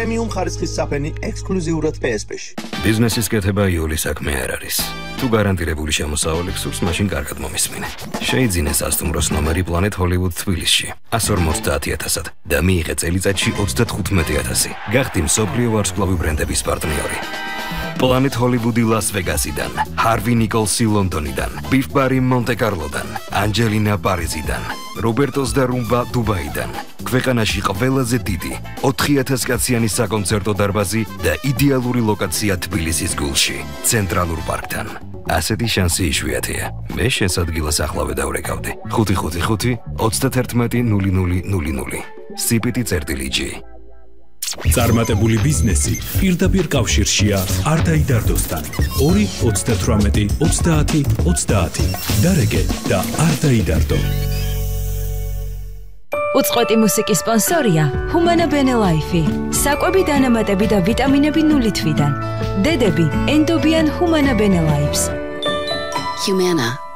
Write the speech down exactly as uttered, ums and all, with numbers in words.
პრემიუმ ხარისხის საფენი ექსკლუზიურად პი ეს პი-ში. ბიზნესის კეთება იული საქმე არ არის. თუ გარანტირებული შემოსავალი გსურს, მაშინ კარგად მომისმინე. შეიძინე სასტუმროს ნომერი Planet Hollywood თბილისში one forty ათასად და მიიღე წელიწადში ოცდათხუთმეტი ათასი. გახდი მსოფლიო ვარსკვლავი ბრენდების პარტნიორი. Planet Hollywood-ი ლას-ვეგასიდან, Harvey Nicholsი ლონდონიდან, Beef Bar-ი მონტე-კარლოდან, Angelina პარიზიდან, Roberto's და Rumba დუბაიდან. ქვეყანაში ყველაზე დიდი ოთხი ათას კაციანი საკონცერტო დარბაზი და იდეალური ლოკაცია თბილისის გულში, ცენტრალურ პარკთან. ასეთი შანსი იშვიათია. მე შენს ადგილას ახლავე დავრეკავდი. ხუთი ხუთი ხუთი ოცდაათი ნული ნული ნული ნული. სიპიტი წერტილი ჯი. წარმატებული ბიზნესი პირდაპირ კავშირშია არტაიდარდოსთან. ორი ოცდათვრამეტი ოცდაათი ოცდაათი. დარეგე და არტაიდარდო. უწყვეტი მუსიკის სპონსორია Humana Bene Life. საკვები დანამატები და ვიტამინები ნული თვიდან. დედები ენდობიან Humana Bene Lives. Humana